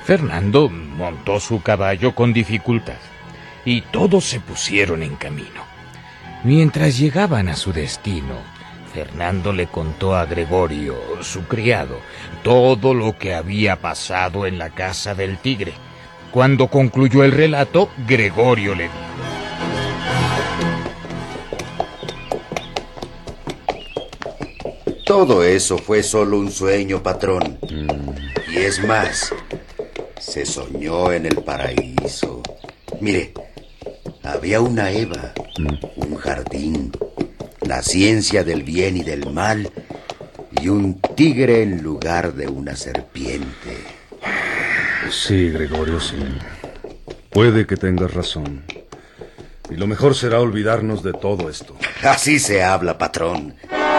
Fernando montó su caballo con dificultad y todos se pusieron en camino. Mientras llegaban a su destino, Fernando le contó a Gregorio, su criado, todo lo que había pasado en la casa del tigre. Cuando concluyó el relato, Gregorio le dijo: Todo eso fue solo un sueño, patrón. Y es más, se soñó en el paraíso. Mire, había una Eva, un jardín, la ciencia del bien y del mal, y un tigre en lugar de una serpiente. Sí, Gregorio, sí. Puede que tengas razón. Y lo mejor será olvidarnos de todo esto. Así se habla, patrón.